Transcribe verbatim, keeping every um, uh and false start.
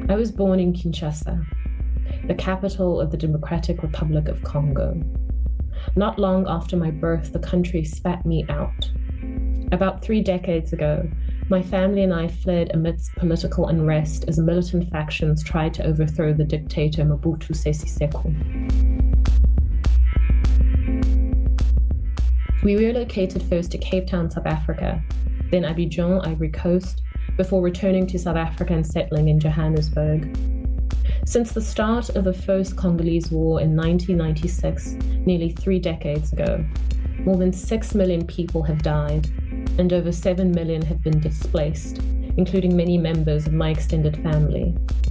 I was born in Kinshasa, the capital of the Democratic Republic of Congo. Not long after my birth, the country spat me out. About three decades ago, my family and I fled amidst political unrest as militant factions tried to overthrow the dictator Mobutu Sese Seko. We relocated first to Cape Town, South Africa, then Abidjan, Ivory Coast, before returning to South Africa and settling in Johannesburg. Since the start of the First Congolese War in nineteen ninety-six, nearly three decades ago, more than six million people have died, and over seven million have been displaced, including many members of my extended family.